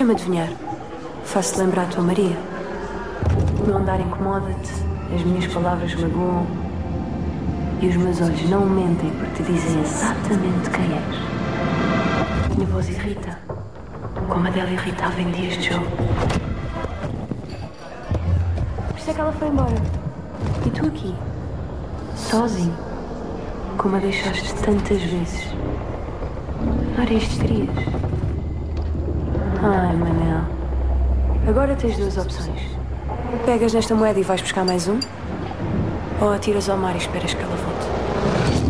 Deixa-me adivinhar. Faço-te lembrar a tua Maria. O meu andar incomoda-te, as minhas palavras magoam e os meus olhos não mentem porque te dizem exatamente quem és. Minha voz irrita, como a dela irritava em dias de jogo. Por isso é que ela foi embora. E tu aqui, sozinho, como a deixaste tantas vezes. Não era isto que querias? Ai, Manel. Agora tens duas opções. Pegas nesta moeda e vais buscar mais um? Ou atiras ao mar e esperas que ela volte?